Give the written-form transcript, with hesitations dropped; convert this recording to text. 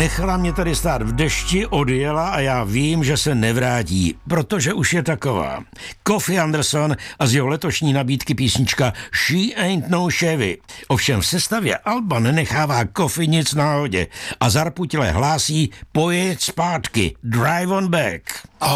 Nechala mě tady stát v dešti, odjela a já vím, že se nevrátí, protože už je taková. Kofi Anderson a z jeho letošní nabídky písnička She Ain't No Chevy. Ovšem v sestavě alba nenechává Kofi nic náhodě a zarputile hlásí: pojeď zpátky, drive on back.